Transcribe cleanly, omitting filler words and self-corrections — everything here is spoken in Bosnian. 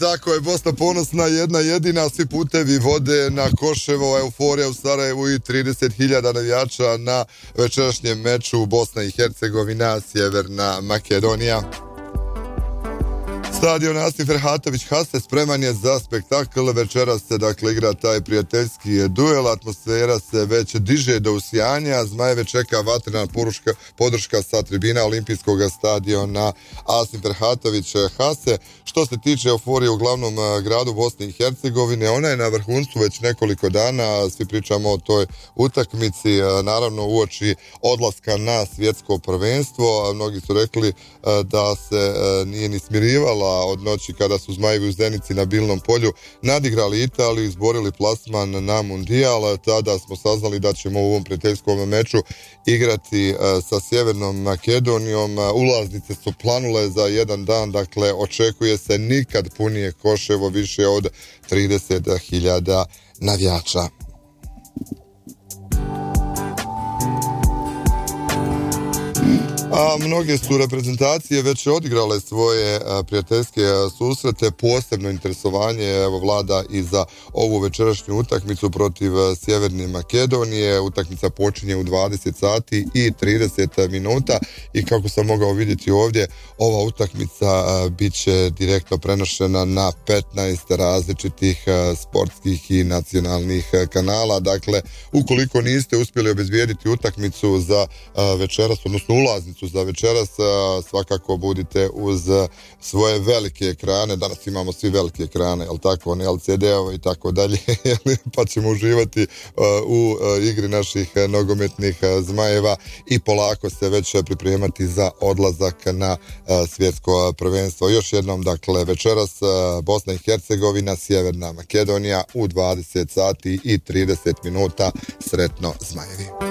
Tako je, Bosna ponosna, jedna jedina, svi putevi vode na Koševo, euforija u Sarajevu i 30.000 navijača na večerašnjem meču Bosna i Hercegovina, Sjeverna Makedonija. Stadion Asim Ferhatović Hase spreman je za spektakl. Večeras se dakle igra taj prijateljski duel, atmosfera se već diže do usijanja, Zmajeve čeka vatrena podrška sa tribina olimpijskog stadiona Asim Ferhatović Hase. Što se tiče euforije u glavnom gradu Bosne i Hercegovine, ona je na vrhuncu već nekoliko dana, svi pričamo o toj utakmici, naravno uoči odlaska na svjetsko prvenstvo. Mnogi su rekli da se nije ni smirivala od noći kada su Zmajevi u Zenici na Bilnom polju nadigrali Italiju, izborili plasman na Mundijal. Tada smo saznali da ćemo u ovom prijateljskom meču igrati sa Sjevernom Makedonijom. Ulaznice su planule za jedan dan, dakle očekuje se nikad punije Koševo, više od 30.000 navijača. A mnoge su reprezentacije već odigrale svoje prijateljske susrete. Posebno interesovanje vlada i za ovu večerašnju utakmicu protiv Sjeverne Makedonije. Utakmica počinje u 20 sati i 30 minuta i kako sam mogao vidjeti ovdje, ova utakmica bit će direktno prenošena na 15 različitih sportskih i nacionalnih kanala. Dakle, ukoliko niste uspjeli obezbijediti utakmicu za večeras, odnosno ulaznicu za večeras, svakako budite uz svoje velike ekrane. Danas imamo svi velike ekrane, jel tako, ne LCD-ove i tako dalje, pa ćemo uživati u igri naših nogometnih Zmajeva i polako se već pripremati za odlazak na svjetsko prvenstvo. Još jednom, dakle, večeras Bosna i Hercegovina, Sjeverna Makedonija u 20 sati i 30 minuta. Sretno Zmajevi!